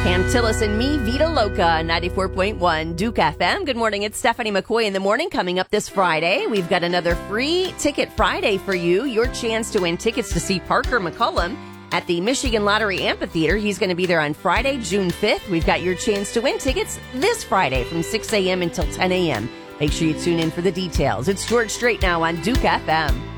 Pam Tillis and me, Vita Loca, 94.1 Duke FM. Good morning. It's Stephanie McCoy in the morning. Coming up this Friday, we've got another free Ticket Friday for you. Your chance to win tickets to see Parker McCullum at the Michigan Lottery Amphitheater. He's going to be there on Friday, June 5th. We've got your chance to win tickets this Friday from 6 a.m. until 10 a.m. Make sure you tune in for the details. It's George Strait now on Duke FM.